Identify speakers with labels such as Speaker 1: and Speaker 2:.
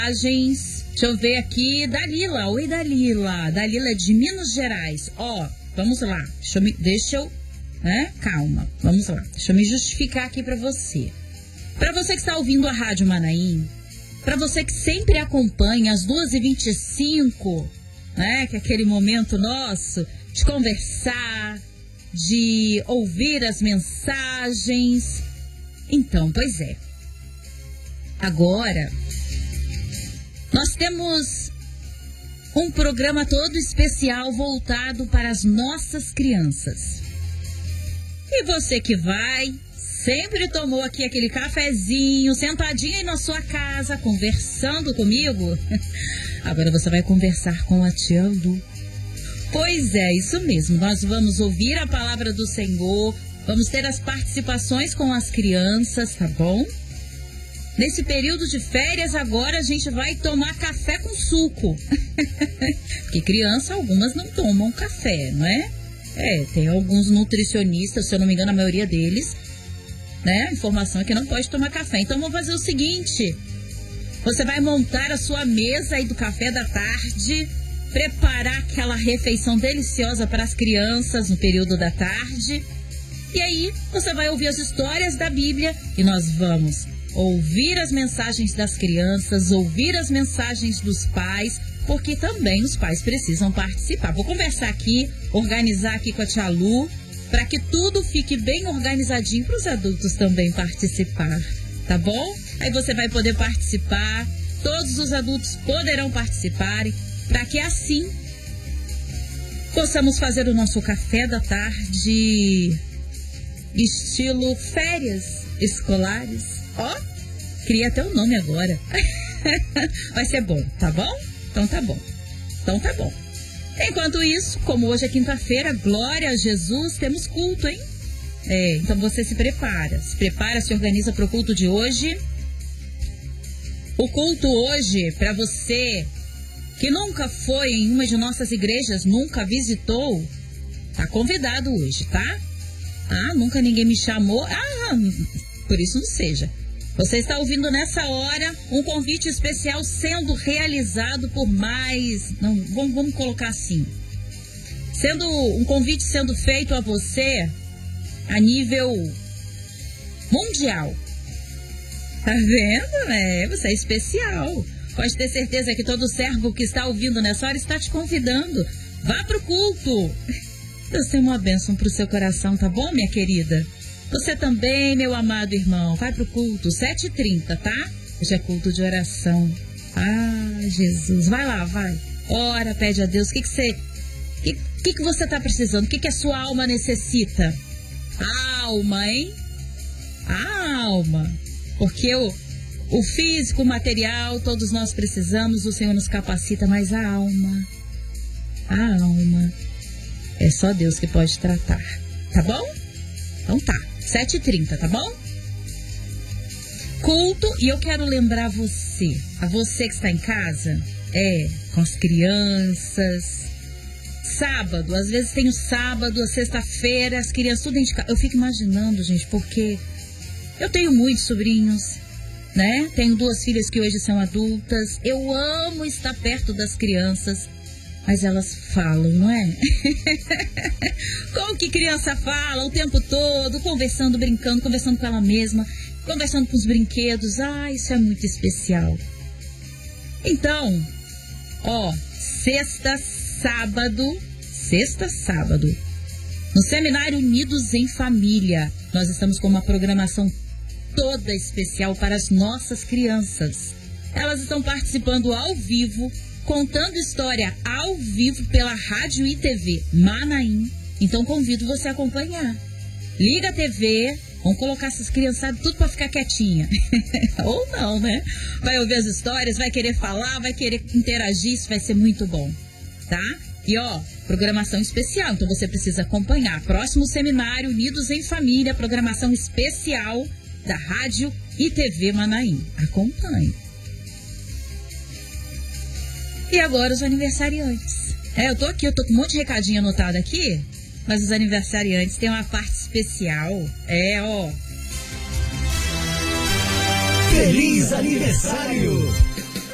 Speaker 1: Deixa eu ver aqui, Dalila. Oi, Dalila. Dalila é de Minas Gerais. Vamos lá. Calma. Vamos lá. Deixa eu me justificar aqui pra você. Pra você que está ouvindo a Rádio Manaim, pra você que sempre acompanha às 2h25, né? Que é aquele momento nosso de conversar, de ouvir as mensagens. Então, pois é. Agora, nós temos um programa todo especial voltado para as nossas crianças. E você que sempre tomou aqui aquele cafezinho, sentadinho aí na sua casa, conversando comigo. Agora você vai conversar com a tia Lu. Pois é, isso mesmo. Nós vamos ouvir a palavra do Senhor, vamos ter as participações com as crianças, tá bom? Nesse período de férias agora a gente vai tomar café com suco. Porque criança, algumas não tomam café, não é? Tem alguns nutricionistas, se eu não me engano a maioria deles, né? A informação é que não pode tomar café. Então vamos fazer o seguinte: você vai montar a sua mesa aí do café da tarde, preparar aquela refeição deliciosa para as crianças no período da tarde. E aí você vai ouvir as histórias da Bíblia e nós vamos ouvir as mensagens das crianças, ouvir as mensagens dos pais, porque também os pais precisam participar. Vou conversar aqui, organizar aqui com a tia Lu, para que tudo fique bem organizadinho para os adultos também participar, tá bom? Aí você vai poder participar, todos os adultos poderão participar, para que assim possamos fazer o nosso café da tarde estilo férias escolares. Queria até o nome agora. Vai ser bom, tá bom? Então tá bom. Enquanto isso, como hoje é quinta-feira, glória a Jesus, temos culto, hein? Então você se prepara, se organiza para o culto de hoje. O culto hoje, para você que nunca foi em uma de nossas igrejas, nunca visitou, tá convidado hoje, tá? Nunca ninguém me chamou. Por isso não seja. Você está ouvindo nessa hora um convite especial sendo realizado por mais... Não, vamos colocar assim. Um convite sendo feito a você a nível mundial. Tá vendo? Você é especial. Pode ter certeza que todo servo que está ouvindo nessa hora está te convidando. Vá pro culto. Deus tem uma bênção pro seu coração, tá bom, minha querida? Você também, meu amado irmão, vai pro culto, 7h30, tá? Hoje é culto de oração. Jesus, vai lá, vai. Ora, pede a Deus, o que você tá precisando? O que a sua alma necessita? A alma, hein? A alma. Porque o físico, o material, todos nós precisamos, o Senhor nos capacita, mas a alma, é só Deus que pode tratar, tá bom? Então tá, 7h30, tá bom? Culto, e eu quero lembrar a você que está em casa, com as crianças, sábado, às vezes tem o sábado, a sexta-feira, as crianças tudo dentro de casa. Eu fico imaginando, gente, porque eu tenho muitos sobrinhos, né? Tenho 2 filhas que hoje são adultas, eu amo estar perto das crianças, mas elas falam, não é? Como que criança fala o tempo todo, conversando, brincando, conversando com ela mesma, conversando com os brinquedos. Isso é muito especial. Então, sexta, sábado, no Seminário Unidos em Família, nós estamos com uma programação toda especial para as nossas crianças. Elas estão participando ao vivo, contando história ao vivo pela Rádio e TV Manaim. Então convido você a acompanhar. Liga a TV, vamos colocar essas criançadas tudo para ficar quietinha. Ou não, né? Vai ouvir as histórias, vai querer falar, vai querer interagir, isso vai ser muito bom, tá? E programação especial, então você precisa acompanhar. Próximo Seminário Unidos em Família, programação especial da Rádio e TV Manaim. Acompanhe. E agora os aniversariantes. Eu tô com um monte de recadinho anotado aqui, mas os aniversariantes têm uma parte especial.
Speaker 2: Feliz aniversário!